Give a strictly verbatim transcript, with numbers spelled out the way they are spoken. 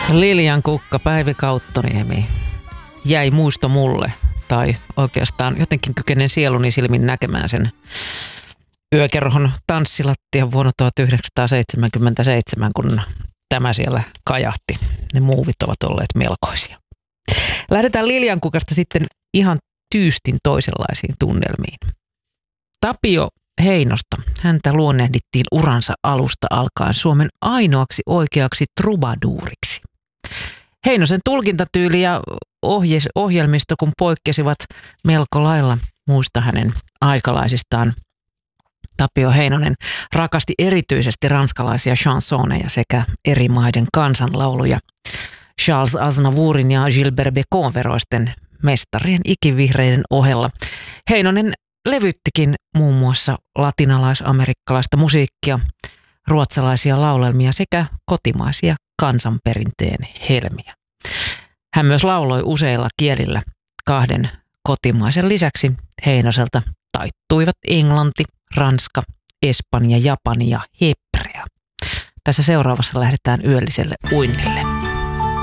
Lilian Kukka, Päivi Kauttoniemi. Jäi muisto mulle, tai oikeastaan jotenkin kykenen sieluni silmin näkemään sen yökerhon tanssilattian vuonna tuhatyhdeksänsataaseitsemänkymmentäseitsemän, kun tämä siellä kajahti. Ne muuvit ovat olleet melkoisia. Lähdetään Lilian Kukasta sitten ihan tyystin toisenlaisiin tunnelmiin. Tapio Heinosta. Häntä luonnehdittiin uransa alusta alkaen Suomen ainoaksi oikeaksi trubaduuriksi. Heinosen tulkintatyyli ja ohje, ohjelmisto kun poikkesivat melko lailla muista hänen aikalaisistaan. Tapio Heinonen rakasti erityisesti ranskalaisia chansoneja sekä eri maiden kansanlauluja. Charles Aznavourin ja Gilbert Bécaud veroisten mestarien ikivihreiden ohella. Heinonen levyttikin muun muassa latinalais-amerikkalaista musiikkia, ruotsalaisia laulelmia sekä kotimaisia kansanperinteen helmiä. Hän myös lauloi useilla kielillä. Kahden kotimaisen lisäksi Heinoselta taittuivat englanti, ranska, espanja, japani ja hebrea. Tässä seuraavassa lähdetään yölliselle uinnille.